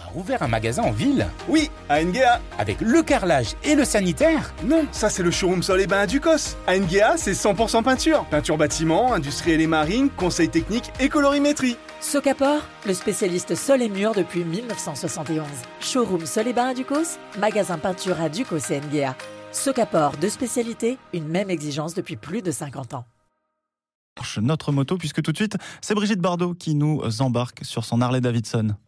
a ouvert un magasin en ville. Oui, à NGA. Avec le carrelage et le sanitaire. Non, ça c'est le showroom Sol et Bain à Ducos. À NGA, c'est 100% peinture. Peinture bâtiment, industrielle et marine, conseil technique et colorimétrie. Socapor, le spécialiste sol et mur depuis 1971. Showroom Sol et Bain à Ducos, magasin peinture à Ducos et NGA. Socapor, deux spécialités, une même exigence depuis plus de 50 ans. Notre moto, puisque tout de suite, c'est Brigitte Bardot qui nous embarque sur son Harley Davidson.